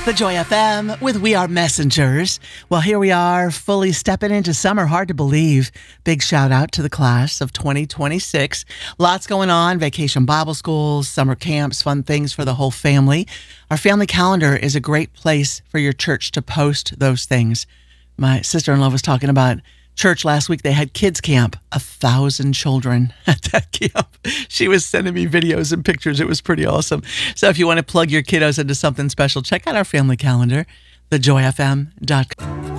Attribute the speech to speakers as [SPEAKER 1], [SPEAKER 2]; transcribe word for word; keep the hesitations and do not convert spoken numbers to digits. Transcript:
[SPEAKER 1] The Joy F M with We Are Messengers. Well, here we are, fully stepping into summer. Hard to believe. Big shout out to the class of twenty twenty-six. Lots going on. Vacation Bible schools, summer camps, fun things for the whole family. Our family calendar is a great place for your church to post those things. My sister-in-law was talking about church last week. They had kids camp, a thousand children at that camp. She was sending me videos and pictures. It was pretty awesome. So if you want to plug your kiddos into something special, check out our family calendar, the joy f m dot com.